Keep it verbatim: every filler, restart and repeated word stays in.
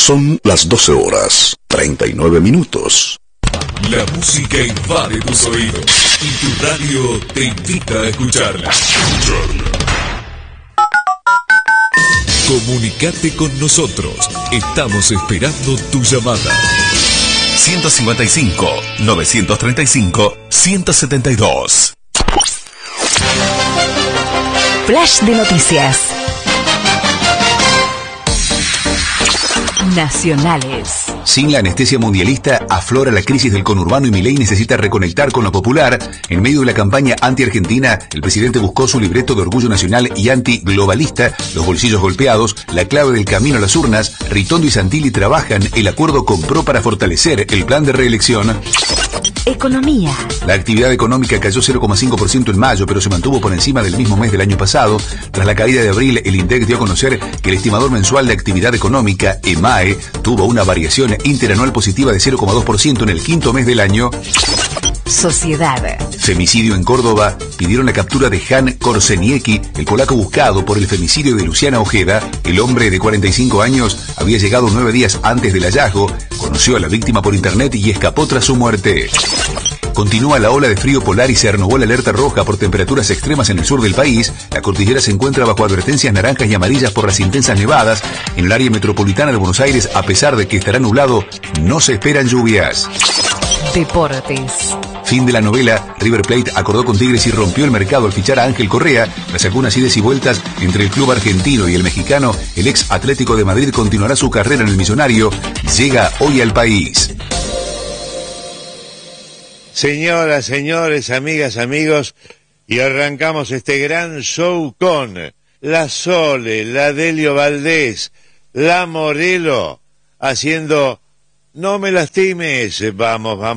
Son las doce horas, treinta y nueve minutos. La música invade tus oídos y tu radio te invita a escucharla. Comunicate con nosotros. Estamos esperando tu llamada. ciento cincuenta y cinco, novecientos treinta y cinco, ciento setenta y dos. Flash de noticias. Nacionales. Sin la anestesia mundialista, aflora la crisis del conurbano y Milei necesita reconectar con lo popular. En medio de la campaña anti-argentina, el presidente buscó su libreto de orgullo nacional y anti-globalista, los bolsillos golpeados, la clave del camino a las urnas. Ritondo y Santilli trabajan el acuerdo con Pro para fortalecer el plan de reelección. Economía. La actividad económica cayó cero coma cinco por ciento en mayo, pero se mantuvo por encima del mismo mes del año pasado. Tras la caída de abril, el INDEC dio a conocer que el estimador mensual de actividad económica, EMAE, tuvo una variación interanual positiva de cero coma dos por ciento en el quinto mes del año. Sociedad. Femicidio en Córdoba. Pidieron la captura de Jan Korseniecki, el polaco buscado por el femicidio de Luciana Ojeda. El hombre de cuarenta y cinco años había llegado nueve días antes del hallazgo, conoció a la víctima por internet y escapó tras su muerte. Continúa la ola de frío polar y se renovó la alerta roja por temperaturas extremas en el sur del país. La cordillera se encuentra bajo advertencias naranjas y amarillas por las intensas nevadas. En el área metropolitana de Buenos Aires, a pesar de que estará nublado, no se esperan lluvias. Deportes. Fin de la novela. River Plate acordó con Tigres y rompió el mercado al fichar a Ángel Correa. Tras algunas idas y vueltas entre el club argentino y el mexicano, el ex Atlético de Madrid continuará su carrera en el Millonario. Llega hoy al país. Señoras, señores, amigas, amigos, y arrancamos este gran show con la Sole, la Delio Valdés, la Morelo, haciendo No me lastimes. Vamos, vamos.